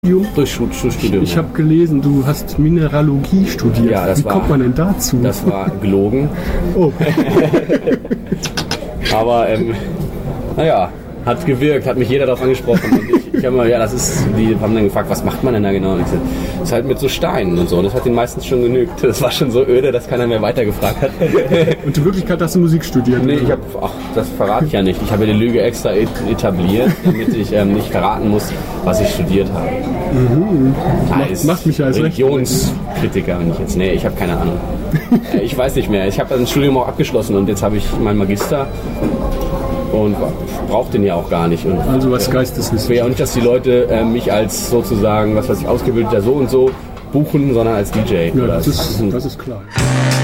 Durch Schulstudium. Ich habe gelesen, du hast Mineralogie studiert. Ja, Wie kommt man denn dazu? Das war gelogen. Oh. Aber naja, hat gewirkt, hat mich jeder darauf angesprochen. Und ich habe mal, die haben dann gefragt, was macht man denn da genau? Und ich gesagt, das ist halt mit so Steinen und so. Und das hat den meistens schon genügt. Das war schon so öde, dass keiner mehr weitergefragt hat. Und in Wirklichkeit hast du Musik studiert? Nee, das verrate ich ja nicht. Ich habe die Lüge extra etabliert, damit ich nicht verraten muss, was ich studiert habe. Mhm. Macht mich ja als Religionskritiker und jetzt. Nee, ich habe keine Ahnung. Ich weiß nicht mehr. Ich habe das Studium auch abgeschlossen und jetzt habe ich meinen Magister und brauche den ja auch gar nicht. Und also was Geisteswissenschaft. Ich will ja auch nicht, dass die Leute mich als sozusagen, ausgebildeter so und so buchen, sondern als DJ. Ja, das ist klar.